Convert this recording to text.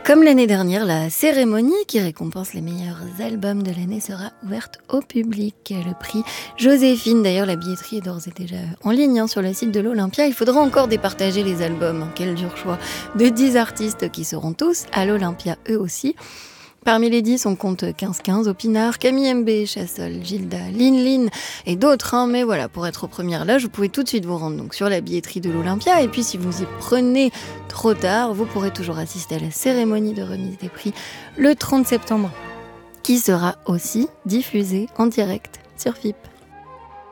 Comme l'année dernière, la cérémonie qui récompense les meilleurs albums de l'année sera ouverte au public. Le prix Joséphine, d'ailleurs la billetterie est d'ores et déjà en ligne sur le site de l'Olympia. Il faudra encore départager les albums. Quel dur choix de 10 artistes qui seront tous à l'Olympia eux aussi. Parmi les 10, on compte 15-15, Opinard, Camille MB, Chassol, Gilda, Lin et d'autres. Mais voilà, pour être aux premières loges, vous pouvez tout de suite vous rendre donc sur la billetterie de l'Olympia. Et puis si vous y prenez trop tard, vous pourrez toujours assister à la cérémonie de remise des prix le 30 septembre, qui sera aussi diffusée en direct sur FIP.